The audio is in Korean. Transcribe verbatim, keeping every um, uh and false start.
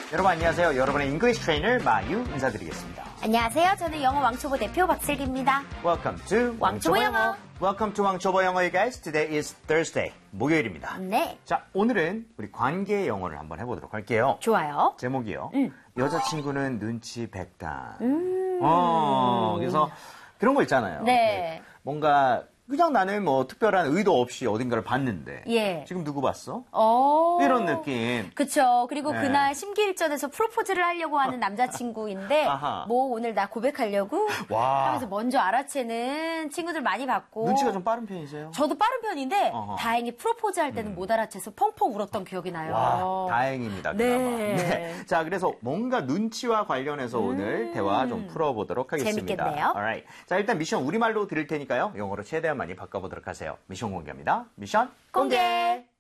여러분 안녕하세요. 여러분의 English Trainer 마유 인사드리겠습니다. 안녕하세요. 저는 영어 왕초보 대표 박슬기입니다. Welcome to 왕초보 영어. Welcome to 왕초보 영어, guys. Today is Thursday. 목요일입니다. 네. 자, 오늘은 우리 관계 영어를 한번 해보도록 할게요. 좋아요. 제목이요. 음. 여자친구는 눈치 백단. 음. 어, 그래서 그런 거 있잖아요. 네. 뭔가 그냥 나는 뭐 특별한 의도 없이 어딘가를 봤는데 예. 지금 누구 봤어? 어. 이런 느낌. 그쵸. 그리고 네. 그날 심기일전에서 프로포즈를 하려고 하는 남자친구인데 아하. 뭐 오늘 나 고백하려고 와. 하면서 먼저 알아채는 친구들 많이 봤고 눈치가 좀 빠른 편이세요? 저도 빠른 편인데 어허. 다행히 프로포즈 할 때는 음. 못 알아채서 펑펑 울었던 기억이 나요. 와, 다행입니다. 그나마. 네. 네. 자, 그래서 뭔가 눈치와 관련해서 음. 오늘 대화 좀 풀어보도록 하겠습니다. 재밌겠네요. Alright. 자, 일단 미션 우리말로 드릴 테니까요. 영어로 최대한 많이 바꿔보도록 하세요. 미션 공개합니다. 미션 공개!